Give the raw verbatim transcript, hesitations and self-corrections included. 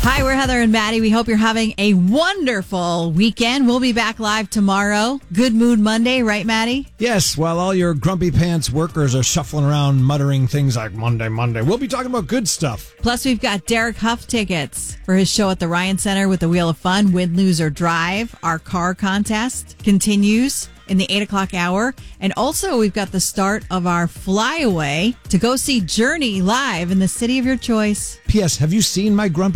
Hi, we're Heather and Maddie. We hope you're having a wonderful weekend. We'll be back live tomorrow. Good Mood Monday, right, Maddie? Yes, while all your grumpy pants workers are shuffling around muttering things like Monday, Monday, we'll be talking about good stuff. Plus, we've got Derek Huff tickets for his show at the Ryan Center with the Wheel of Fun, Win, Lose, or Drive. Our car contest continues in the eight o'clock hour. And also, we've got the start of our flyaway to go see Journey live in the city of your choice. P S. Have you seen my grumpy